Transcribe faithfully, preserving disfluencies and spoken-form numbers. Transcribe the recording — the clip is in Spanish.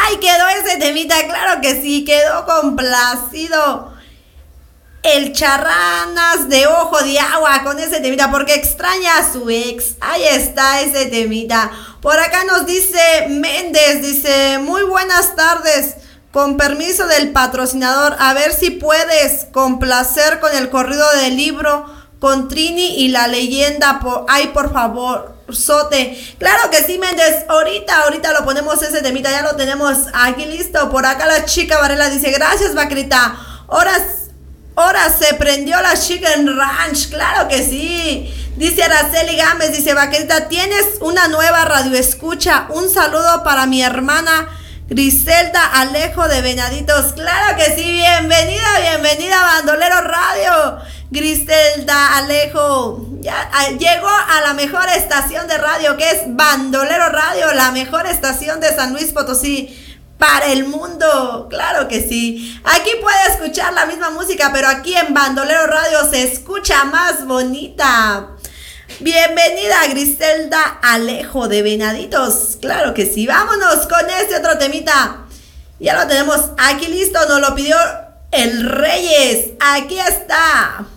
Ay, quedó ese temita, claro que sí, quedó complacido el Charranas de Ojo de Agua con ese temita porque extraña a su ex. Ahí está ese temita. Por acá nos dice Méndez, dice, muy buenas tardes. Con permiso del patrocinador, a ver si puedes complacer con el corrido del libro con Trini y la leyenda. Por, ay, por favor, Sote. Claro que sí, Méndez. Ahorita, ahorita lo ponemos ese temita. Ya lo tenemos aquí listo. Por acá la chica Varela dice, gracias, Vaquerita. Horas, horas se prendió la Chicken Ranch. Claro que sí. Dice Araceli Gámez, dice, Vaquerita, tienes una nueva radioescucha. Un saludo para mi hermana Griselda Alejo de Venaditos. Claro que sí, bienvenida, bienvenida a Bandolero Radio. Griselda Alejo ya a, llegó a la mejor estación de radio, que es Bandolero Radio, la mejor estación de San Luis Potosí para el mundo. Claro que sí. Aquí puede escuchar la misma música, pero aquí en Bandolero Radio se escucha más bonita. Bienvenida a Griselda Alejo de Venaditos. Claro que sí. Vámonos con este otro temita. Ya lo tenemos aquí listo. Nos lo pidió el Reyes. Aquí está.